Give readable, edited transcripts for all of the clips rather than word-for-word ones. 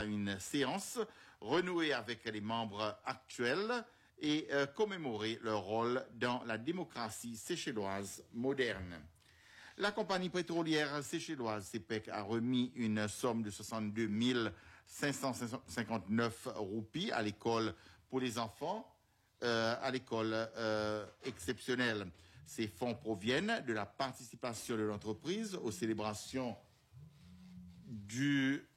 à une séance, renouer avec les membres actuels et commémorer leur rôle dans la démocratie séchelloise moderne. La compagnie pétrolière séchelloise CPEC a remis une somme de 62 559 roupies à l'école pour les enfants, à l'école exceptionnelle. Ces fonds proviennent de la participation de l'entreprise aux célébrations du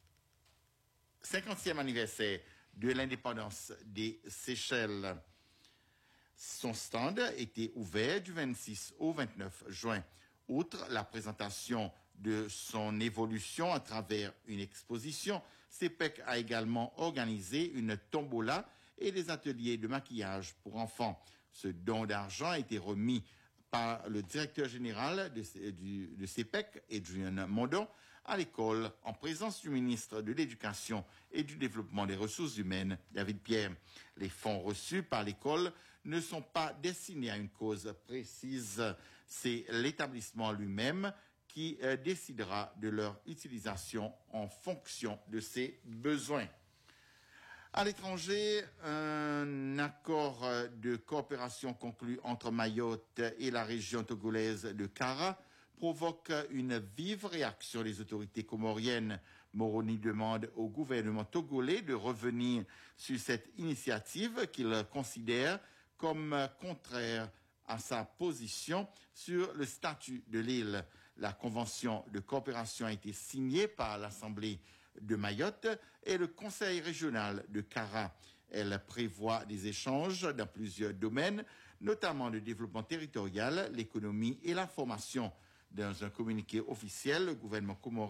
50e anniversaire de l'indépendance des Seychelles. Son stand était ouvert du 26 au 29 juin. Outre la présentation de son évolution à travers une exposition, CPEC a également organisé une tombola et des ateliers de maquillage pour enfants. Ce don d'argent a été remis par le directeur général de CPEC, Adrian Mondon, à l'école en présence du ministre de l'Éducation et du Développement des Ressources humaines, David Pierre. Les fonds reçus par l'école ne sont pas destinés à une cause précise. C'est l'établissement lui-même qui décidera de leur utilisation en fonction de ses besoins. À l'étranger, un accord de coopération conclu entre Mayotte et la région togolaise de Kara provoque une vive réaction des autorités comoriennes. Moroni demande au gouvernement togolais de revenir sur cette initiative qu'il considère comme contraire à sa position sur le statut de l'île. La convention de coopération a été signée par l'Assemblée de Mayotte et le Conseil régional de Kara. Elle prévoit des échanges dans plusieurs domaines, notamment le développement territorial, l'économie et la formation. Dans un communiqué officiel, le gouvernement comorien